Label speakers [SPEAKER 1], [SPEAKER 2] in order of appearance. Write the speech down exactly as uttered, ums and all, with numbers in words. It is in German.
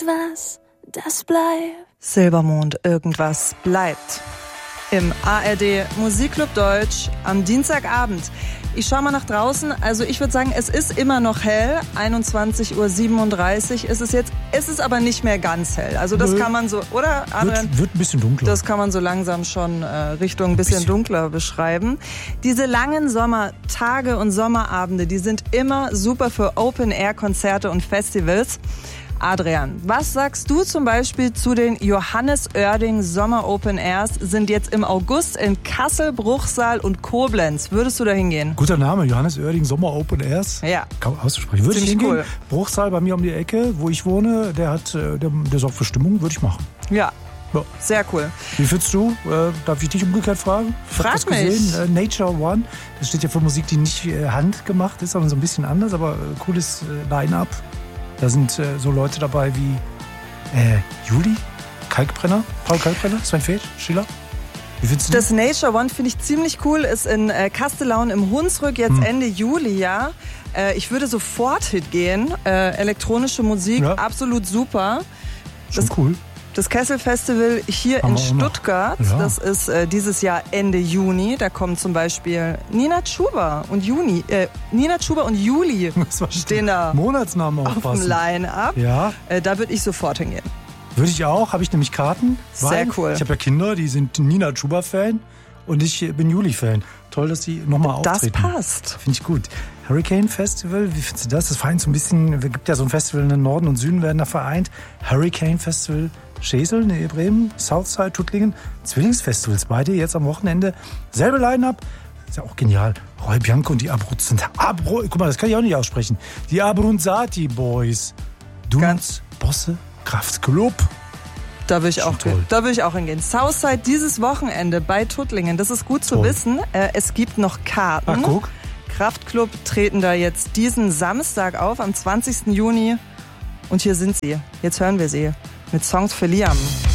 [SPEAKER 1] Was, das bleibt.
[SPEAKER 2] Silbermond, irgendwas bleibt. Im A R D Musikclub Deutsch am Dienstagabend. Ich schaue mal nach draußen. Also ich würde sagen, es ist immer noch hell. einundzwanzig Uhr siebenunddreißig ist es jetzt. Es ist aber nicht mehr ganz hell. Also das Nö. kann man so, oder Adrian?
[SPEAKER 3] Wird, wird ein bisschen dunkler.
[SPEAKER 2] Das kann man so langsam schon äh, Richtung ein bisschen, bisschen dunkler beschreiben. Diese langen Sommertage und Sommerabende, die sind immer super für Open-Air-Konzerte und Festivals. Adrian, was sagst du zum Beispiel zu den Johannes Oerding Sommer Open Airs? Sind jetzt im August in Kassel, Bruchsal und Koblenz. Würdest du da hingehen?
[SPEAKER 3] Guter Name, Johannes Oerding Sommer Open Airs.
[SPEAKER 2] Ja.
[SPEAKER 3] Kaum auszusprechen. Würde
[SPEAKER 2] Ziemlich
[SPEAKER 3] ich hingehen.
[SPEAKER 2] Cool.
[SPEAKER 3] Bruchsal bei mir um die Ecke, wo ich wohne, der hat, der, der sorgt für Stimmung, würde ich machen.
[SPEAKER 2] Ja.
[SPEAKER 3] Ja.
[SPEAKER 2] Sehr cool.
[SPEAKER 3] Wie findest du? Äh, darf ich dich umgekehrt fragen? Ich
[SPEAKER 2] Frag
[SPEAKER 3] hab das
[SPEAKER 2] mich.
[SPEAKER 3] gesehen. Äh, Nature One. Das steht ja für Musik, die nicht äh, handgemacht ist, sondern so ein bisschen anders, aber äh, cooles äh, Line-Up. Da sind äh, so Leute dabei wie äh, Juli, Kalkbrenner, Paul Kalkbrenner, Sven Feth, Schiller. Wie findest du
[SPEAKER 2] das? Das Nature One finde ich ziemlich cool. Ist in äh, Kastellaun im Hunsrück jetzt hm. Ende Juli, ja. Äh, ich würde sofort hingehen. Äh, elektronische Musik, ja. absolut super.
[SPEAKER 3] Schon
[SPEAKER 2] das,
[SPEAKER 3] cool.
[SPEAKER 2] Das Kessel Festival hier in Stuttgart, ja. das ist äh, dieses Jahr Ende Juni. Da kommen zum Beispiel Nina Chuba und Juni, äh, Nina Chuba und Juli stehen da
[SPEAKER 3] Monatsnamen
[SPEAKER 2] auf dem Line-Up.
[SPEAKER 3] Ja.
[SPEAKER 2] Äh, da würde ich sofort hingehen.
[SPEAKER 3] Würde ich auch, habe ich nämlich Karten.
[SPEAKER 2] Sehr cool.
[SPEAKER 3] Ich habe ja Kinder, die sind Nina Chuba-Fan und ich bin Juli-Fan. Toll, dass die nochmal auftreten.
[SPEAKER 2] Das passt.
[SPEAKER 3] Finde ich gut. Hurricane Festival, wie findest du das? Das vereint so ein bisschen, es gibt ja so ein Festival in den Norden und Süden werden da vereint. Hurricane Festival Schesel, Nähe Bremen, Southside, Tuttlingen, Zwillingsfestivals, beide jetzt am Wochenende. Selbe Line-Up, ist ja auch genial. Roy Bianco und die Abruzzati, Abru, guck mal, das kann ich auch nicht aussprechen. Die Abruzzati Boys. Duns, Bosse, Kraftklub.
[SPEAKER 2] Da will ich auch, da will ich auch hingehen. Southside dieses Wochenende bei Tuttlingen, das ist gut zu Toll. wissen. Äh, es gibt noch Karten.
[SPEAKER 3] Ach, guck.
[SPEAKER 2] Kraftklub treten da jetzt diesen Samstag auf, am zwanzigsten Juni. Und hier sind sie. Jetzt hören wir sie mit Songs für Liam.